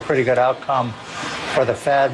pretty good outcome for the Fed.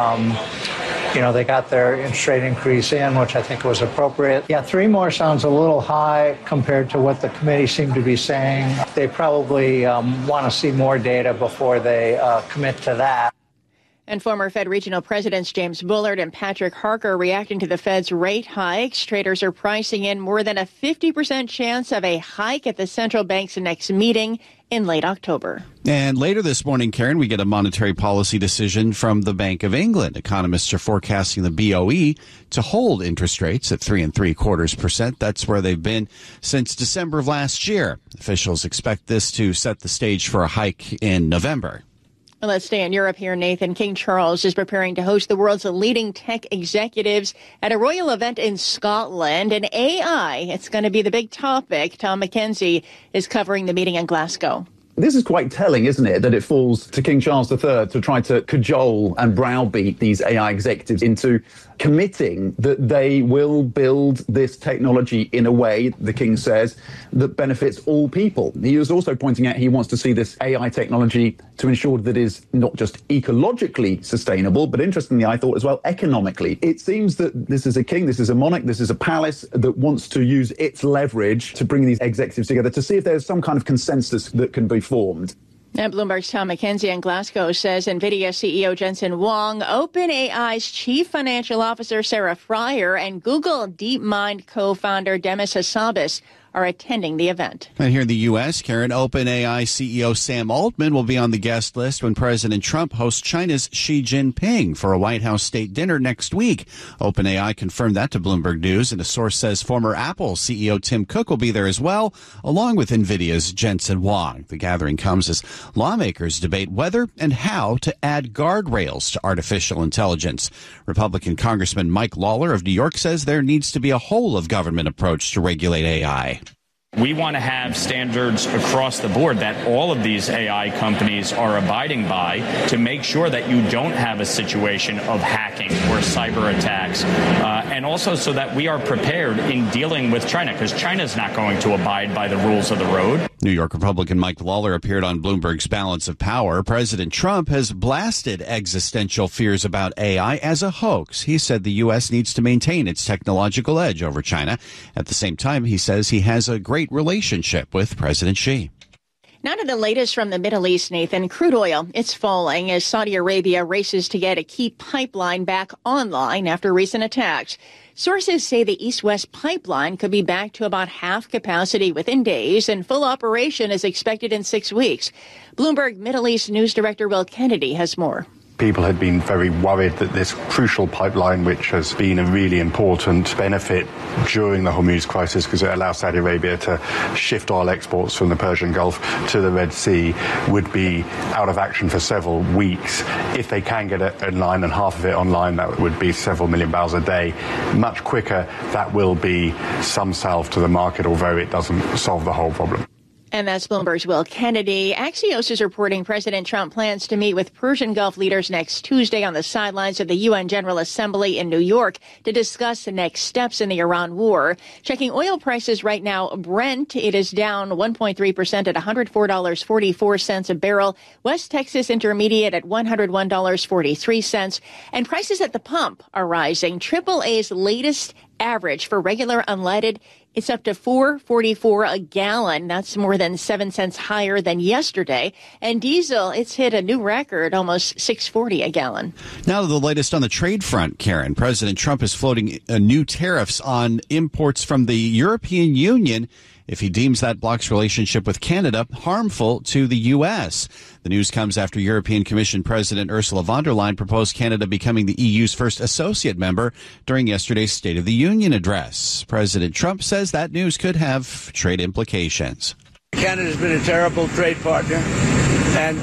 They got their interest rate increase in, which I think was appropriate. Yeah, 3 more sounds a little high compared to what the committee seemed to be saying. They probably want to see more data before they commit to that. And former Fed regional presidents James Bullard and Patrick Harker reacting to the Fed's rate hikes. Traders are pricing in more than a 50% chance of a hike at the central bank's next meeting in late October. And later this morning, Karen, we get a monetary policy decision from the Bank of England. Economists are forecasting the BOE to hold interest rates at 3.75%. That's where they've been since December of last year. Officials expect this to set the stage for a hike in November. Well, let's stay in Europe here, Nathan. King Charles is preparing to host the world's leading tech executives at a royal event in Scotland. And AI, it's going to be the big topic. Tom McKenzie is covering the meeting in Glasgow. This is quite telling, isn't it, that it falls to King Charles III to try to cajole and browbeat these AI executives into committing that they will build this technology in a way, the King says, that benefits all people. He was also pointing out he wants to see this AI technology to ensure that it is not just ecologically sustainable, but interestingly, I thought as well, economically. It seems that this is a king, this is a monarch, this is a palace that wants to use its leverage to bring these executives together to see if there's some kind of consensus that can be formed. And Bloomberg's Tom McKenzie in Glasgow says NVIDIA CEO Jensen Huang, OpenAI's chief financial officer Sarah Friar, and Google DeepMind co-founder Demis Hassabis are attending the event. And here in the U.S., Karen, OpenAI CEO Sam Altman will be on the guest list when President Trump hosts China's Xi Jinping for a White House state dinner next week. OpenAI confirmed that to Bloomberg News, and a source says former Apple CEO Tim Cook will be there as well, along with NVIDIA's Jensen Huang. The gathering comes as lawmakers debate whether and how to add guardrails to artificial intelligence. Republican Congressman Mike Lawler of New York says there needs to be a whole-of-government approach to regulate AI. We want to have standards across the board that all of these AI companies are abiding by to make sure that you don't have a situation of hacking or cyber attacks, and also so that we are prepared in dealing with China, because China's not going to abide by the rules of the road. New York Republican Mike Lawler appeared on Bloomberg's Balance of Power. President Trump has blasted existential fears about AI as a hoax. He said the U.S. needs to maintain its technological edge over China. At the same time, he says he has a great relationship with President Xi. Now to the latest from the Middle East, Nathan. Crude oil, it's falling as Saudi Arabia races to get a key pipeline back online after recent attacks. Sources say the East-West pipeline could be back to about half capacity within days, and full operation is expected in 6 weeks. Bloomberg Middle East News Director Will Kennedy has more. People had been very worried that this crucial pipeline, which has been a really important benefit during the Hormuz crisis because it allows Saudi Arabia to shift oil exports from the Persian Gulf to the Red Sea, would be out of action for several weeks. If they can get it online, and half of it online, that would be several million barrels a day. Much quicker, that will be some salve to the market, although it doesn't solve the whole problem. And that's Bloomberg's Will Kennedy. Axios is reporting President Trump plans to meet with Persian Gulf leaders next Tuesday on the sidelines of the UN General Assembly in New York to discuss the next steps in the Iran war. Checking oil prices right now, Brent, it is down 1.3% at $104.44 a barrel. West Texas Intermediate at $101.43. And prices at the pump are rising. AAA's latest average for regular unleaded, it's up to $4.44 a gallon. That's more than 7 cents higher than yesterday. And diesel, it's hit a new record, almost $6.40 a gallon. Now to the latest on the trade front, Karen. President Trump is floating new tariffs on imports from the European Union if he deems that bloc's relationship with Canada harmful to the U.S. The news comes after European Commission President Ursula von der Leyen proposed Canada becoming the EU's first associate member during yesterday's State of the Union address. President Trump says that news could have trade implications. Canada's been a terrible trade partner, and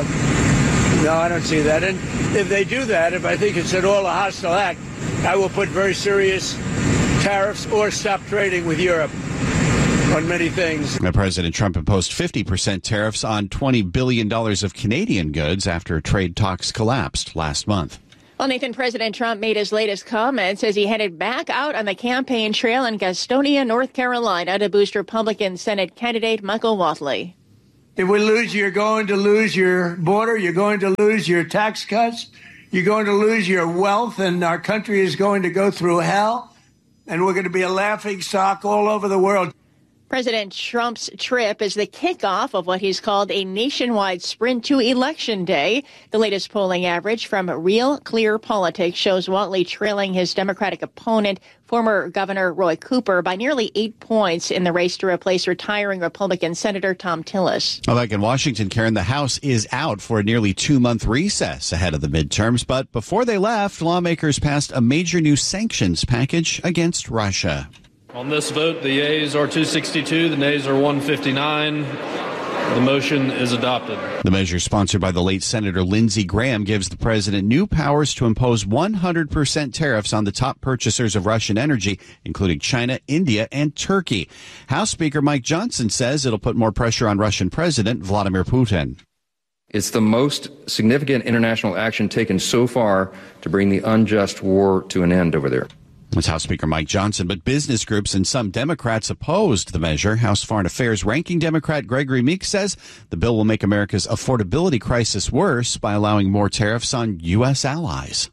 no, I don't see that. And if they do that, if I think it's at all a hostile act, I will put very serious tariffs or stop trading with Europe on many things. Now, President Trump imposed 50% tariffs on $20 billion of Canadian goods after trade talks collapsed last month. Well, Nathan, President Trump made his latest comments as he headed back out on the campaign trail in Gastonia, North Carolina, to boost Republican Senate candidate Michael Whatley. If we lose, you're going to lose your border. You're going to lose your tax cuts. You're going to lose your wealth, and our country is going to go through hell. And we're going to be a laughing stock all over the world. President Trump's trip is the kickoff of what he's called a nationwide sprint to Election Day. The latest polling average from Real Clear Politics shows Whatley trailing his Democratic opponent, former Governor Roy Cooper, by nearly 8 points in the race to replace retiring Republican Senator Thom Tillis. Well, back in Washington, Karen, the House is out for a nearly 2-month recess ahead of the midterms. But before they left, lawmakers passed a major new sanctions package against Russia. On this vote, the yeas are 262, the nays are 159. The motion is adopted. The measure, sponsored by the late Senator Lindsey Graham, gives the president new powers to impose 100% tariffs on the top purchasers of Russian energy, including China, India, and Turkey. House Speaker Mike Johnson says it'll put more pressure on Russian President Vladimir Putin. It's the most significant international action taken so far to bring the unjust war to an end over there. That's House Speaker Mike Johnson, but business groups and some Democrats opposed the measure. House Foreign Affairs ranking Democrat Gregory Meeks says the bill will make America's affordability crisis worse by allowing more tariffs on U.S. allies.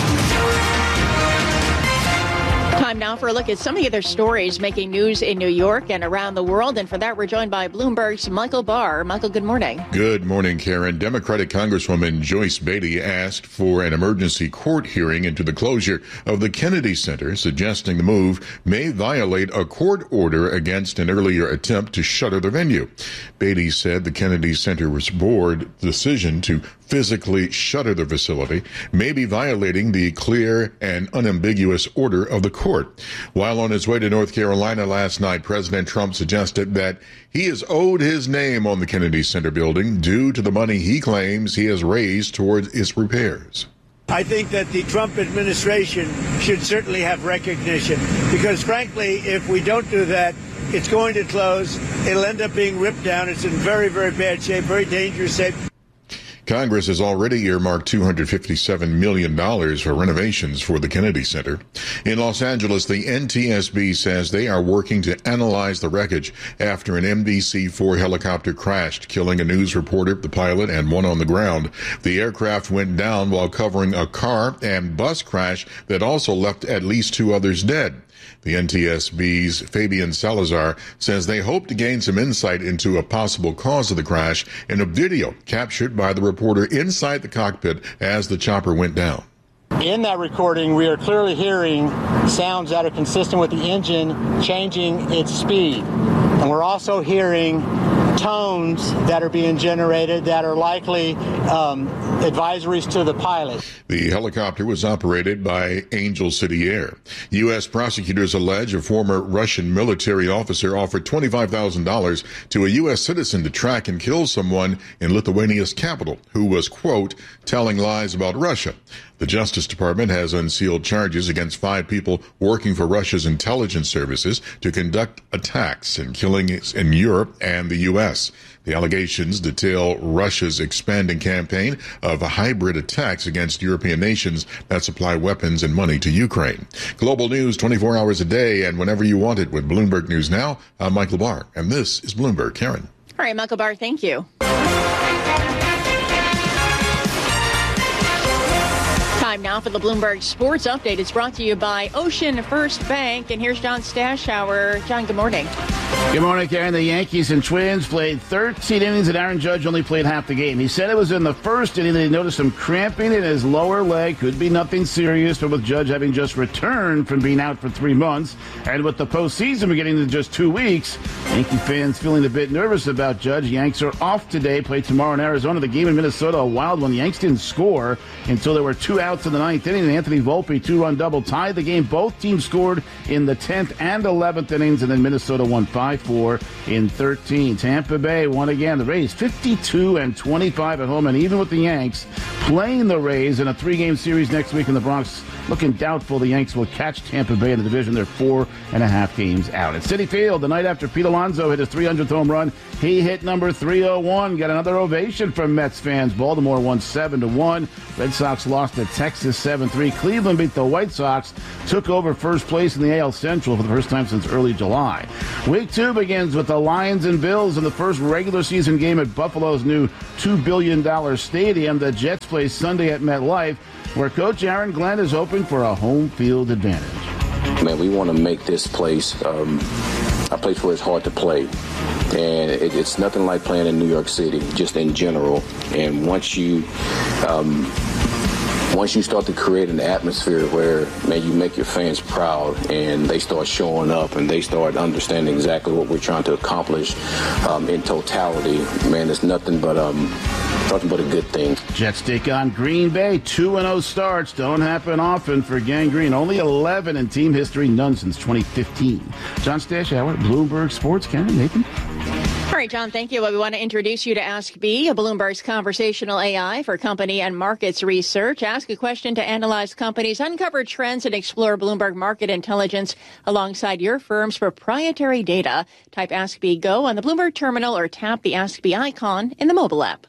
Time now for a look at some of the other stories making news in New York and around the world. And for that, we're joined by Bloomberg's Michael Barr. Michael, good morning. Good morning, Karen. Democratic Congresswoman Joyce Beatty asked for an emergency court hearing into the closure of the Kennedy Center, suggesting the move may violate a court order against an earlier attempt to shutter the venue. Beatty said the Kennedy Center's board decision to physically shutter the facility may be violating the clear and unambiguous order of the court. While on his way to North Carolina last night, President Trump suggested that he is owed his name on the Kennedy Center building due to the money he claims he has raised towards its repairs. I think that the Trump administration should certainly have recognition because, frankly, if we don't do that, it's going to close. It'll end up being ripped down. It's in very, very bad shape, very dangerous shape. Congress has already earmarked $257 million for renovations for the Kennedy Center. In Los Angeles, the NTSB says they are working to analyze the wreckage after an MDC-4 helicopter crashed, killing a news reporter, the pilot, and one on the ground. The aircraft went down while covering a car and bus crash that also left at least 2 others dead. The NTSB's Fabian Salazar says they hope to gain some insight into a possible cause of the crash in a video captured by the reporter inside the cockpit as the chopper went down. In that recording, we are clearly hearing sounds that are consistent with the engine changing its speed. And we're also hearing tones that are being generated that are likely advisories to the pilot. The helicopter was operated by Angel City Air. U.S. prosecutors allege a former Russian military officer offered $25,000 to a U.S. citizen to track and kill someone in Lithuania's capital who was, quote, telling lies about Russia. The Justice Department has unsealed charges against 5 people working for Russia's intelligence services to conduct attacks and killings in Europe and the U.S. The allegations detail Russia's expanding campaign of hybrid attacks against European nations that supply weapons and money to Ukraine. Global news 24 hours a day and whenever you want it with Bloomberg News Now. I'm Michael Barr, and this is Bloomberg. Karen. All right, Michael Barr, thank you. Time now for the Bloomberg Sports Update. It's brought to you by Ocean First Bank. And here's John Stashower. John, good morning. Good morning, Karen. The Yankees and Twins played 13 innings, and Aaron Judge only played half the game. He said it was in the first inning that he noticed some cramping in his lower leg. Could be nothing serious, but with Judge having just returned from being out for 3 months, and with the postseason beginning in just 2 weeks, Yankee fans feeling a bit nervous about Judge. Yanks are off today, play tomorrow in Arizona. The game in Minnesota, a wild one. The Yanks didn't score until there were 2 outs in the 9th inning, and Anthony Volpe 2-run double tied the game. Both teams scored in the 10th and 11th innings, and then Minnesota won 5-4 in 13. Tampa Bay won again. The Rays 52-25 at home, and even with the Yanks playing the Rays in a 3-game series next week in the Bronx. Looking doubtful the Yanks will catch Tampa Bay in the division. They're 4.5 games out. At Citi Field, the night after Pete Alonso hit his 300th home run, he hit number 301. Got another ovation from Mets fans. Baltimore won 7-1. Red Sox lost to Texas 7-3. Cleveland beat the White Sox, took over first place in the AL Central for the first time since early July. Week 2 begins with the Lions and Bills in the first regular season game at Buffalo's new $2 billion stadium. The Jets play Sunday at MetLife, where Coach Aaron Glenn is hoping for a home field advantage. Man, we want to make this place a place where it's hard to play. And it's nothing like playing in New York City, just in general. And once you start to create an atmosphere where, man, you make your fans proud and they start showing up and they start understanding exactly what we're trying to accomplish in totality, man, it's nothing but a good thing. Jets take on Green Bay. 2-0 starts don't happen often for Gang Green. Only 11 in team history, none since 2015. John Stashauer, Bloomberg Sports. Ken, Nathan. All right, John, thank you. Well, we want to introduce you to Ask B, Bloomberg's conversational AI for company and markets research. Ask a question to analyze companies, uncover trends, and explore Bloomberg market intelligence alongside your firm's proprietary data. Type Ask B Go on the Bloomberg terminal or tap the Ask B icon in the mobile app.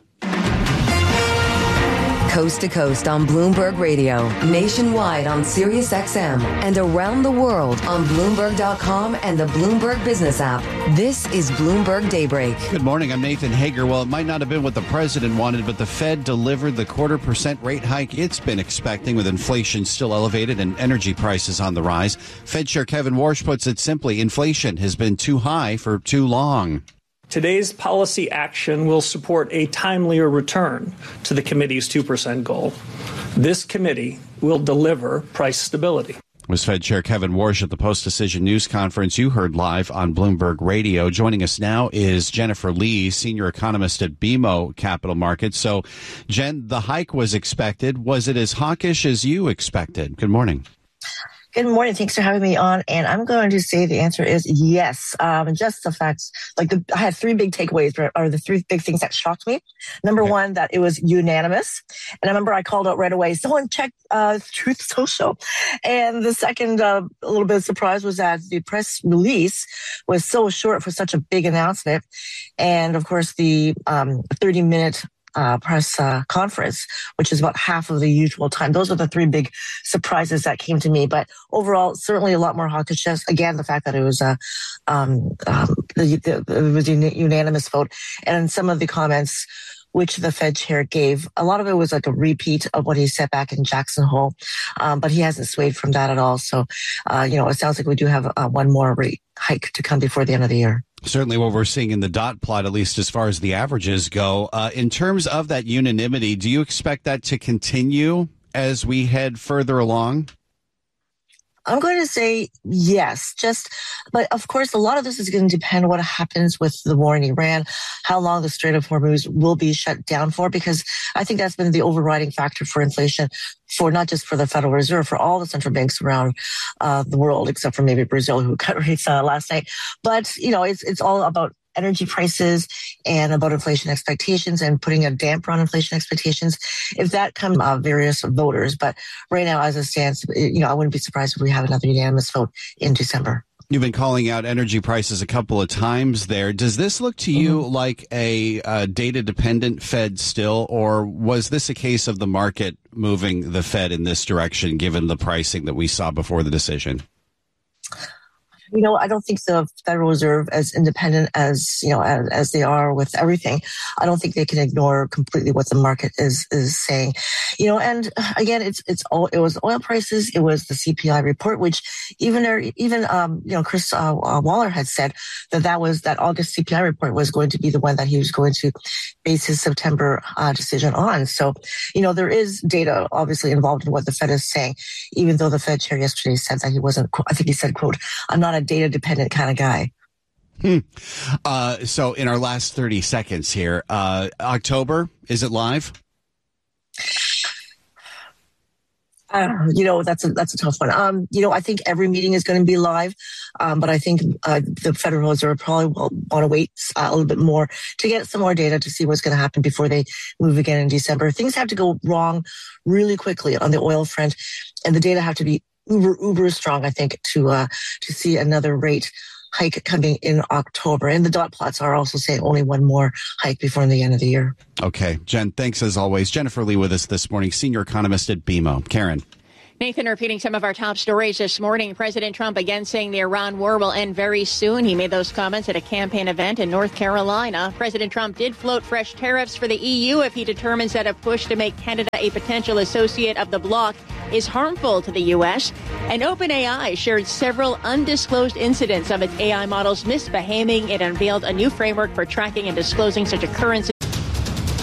Coast to coast on Bloomberg Radio, nationwide on Sirius XM, and around the world on Bloomberg.com and the Bloomberg Business app. This is Bloomberg Daybreak. Good morning. I'm Nathan Hager. Well, it might not have been what the president wanted, but the Fed delivered the 0.25% rate hike it's been expecting, with inflation still elevated and energy prices on the rise. Fed Chair Kevin Warsh puts it simply, inflation has been too high for too long. Today's policy action will support a timelier return to the committee's 2% goal. This committee will deliver price stability. Was Fed Chair Kevin Warsh at the post-decision news conference you heard live on Bloomberg Radio. Joining us now is Jennifer Lee, senior economist at BMO Capital Markets. So, Jen, the hike was expected. Was it as hawkish as you expected? Good morning. Good morning. Thanks for having me on. And I'm going to say the answer is yes. Just the facts, I had 3 big takeaways, or the 3 big things that shocked me. Number one, that it was unanimous. And I remember I called out right away, someone check Truth Social. And the second, a little bit of surprise was that the press release was so short for such a big announcement. And of course, the 30-minute press conference, which is about half of the usual time. Those are the 3 big surprises that came to me. But overall, certainly a lot more hawkish. Again, the fact that it was a unanimous vote, and some of the comments which the Fed chair gave, a lot of it was like a repeat of what he said back in Jackson Hole, but he hasn't swayed from that at all. So, it sounds like we do have one more rate hike to come before the end of the year. Certainly what we're seeing in the dot plot, at least as far as the averages go. In terms of that unanimity, do you expect that to continue as we head further along? I'm going to say yes, but of course, a lot of this is going to depend on what happens with the war in Iran, how long the Strait of Hormuz will be shut down for, because I think that's been the overriding factor for inflation, for not just for the Federal Reserve, for all the central banks around the world, except for maybe Brazil, who cut rates last night. But, it's all about energy prices and about inflation expectations and putting a damper on inflation expectations, if that comes various voters. But right now, as it stands, I wouldn't be surprised if we have another unanimous vote in December. You've been calling out energy prices a couple of times there. Does this look to you like a data-dependent Fed still, or was this a case of the market moving the Fed in this direction, given the pricing that we saw before the decision? I don't think the Federal Reserve, as independent as they are with everything, I don't think they can ignore completely what the market is saying. And again, it was oil prices, it was the CPI report, which even Chris Waller had said that August CPI report was going to be the one that he was going to base his September decision on. So, there is data obviously involved in what the Fed is saying, even though the Fed chair yesterday said that he wasn't, I think he said, quote, "I'm not a data-dependent kind of guy." So in our last 30 seconds here, October, is it live? That's a tough one. I think every meeting is going to be live, but I think the Federal Reserve probably will want to wait a little bit more to get some more data to see what's going to happen before they move again in December. Things have to go wrong really quickly on the oil front, and the data have to be uber strong, I think, to see another rate hike coming in October. And the dot plots are also saying only one more hike before the end of the year. Okay. Jen, thanks as always. Jennifer Lee with us this morning, senior economist at BMO. Karen. Nathan, repeating some of our top stories this morning. President Trump again saying the Iran war will end very soon. He made those comments at a campaign event in North Carolina. President Trump did float fresh tariffs for the EU if he determines that a push to make Canada a potential associate of the bloc is harmful to the U.S. And OpenAI shared several undisclosed incidents of its AI models misbehaving. It unveiled a new framework for tracking and disclosing such occurrences